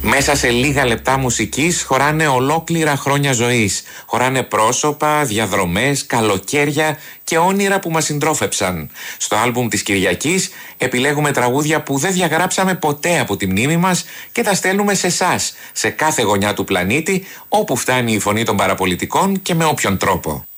Μέσα σε λίγα λεπτά μουσικής χωράνε ολόκληρα χρόνια ζωής. Χωράνε πρόσωπα, διαδρομές, καλοκαίρια και όνειρα που μας συντρόφεψαν. Στο άλμπουμ της Κυριακής επιλέγουμε τραγούδια που δεν διαγράψαμε ποτέ από τη μνήμη μας και τα στέλνουμε σε εσάς, σε κάθε γωνιά του πλανήτη, όπου φτάνει η φωνή των παραπολιτικών και με όποιον τρόπο.